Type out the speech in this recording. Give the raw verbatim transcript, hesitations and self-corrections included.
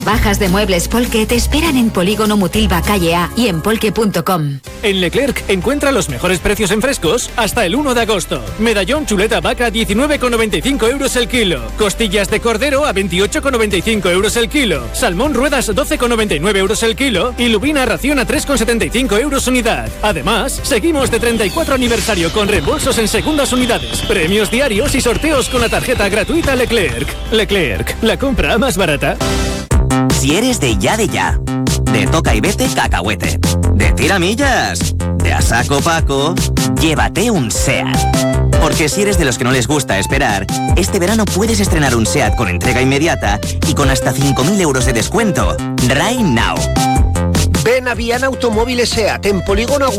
Bajas de muebles Polke te esperan en Polígono Mutilva Calle A y en polke punto com. En Leclerc encuentra los mejores precios en frescos hasta el uno de agosto. Medallón chuleta vaca diecinueve con noventa y cinco euros el kilo. Costillas de cordero a veintiocho con noventa y cinco euros el kilo. Salmón ruedas doce con noventa y nueve euros el kilo. Y lubina ración a tres con setenta y cinco euros unidad. Además, seguimos de treinta y cuatro aniversario con reembolsos en segundas unidades, premios diarios y sorteos con la tarjeta gratuita Leclerc. Leclerc, la compra más barata. Si eres de ya de ya, de toca y vete cacahuete, de tiramillas, de a saco Paco, llévate un SEAT. Porque si eres de los que no les gusta esperar, este verano puedes estrenar un SEAT con entrega inmediata y con hasta cinco mil euros de descuento. Right now. Ven a Viana Automóviles SEAT en Polígono Agustín